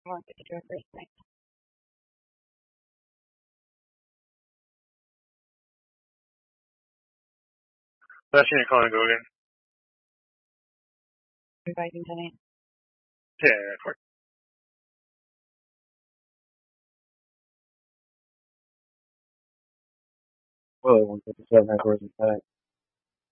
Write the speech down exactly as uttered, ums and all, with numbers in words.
want to do a first thing. That's your calling go again. Revising tonight. Yeah, of course. Well, one fifty-seven hours in time.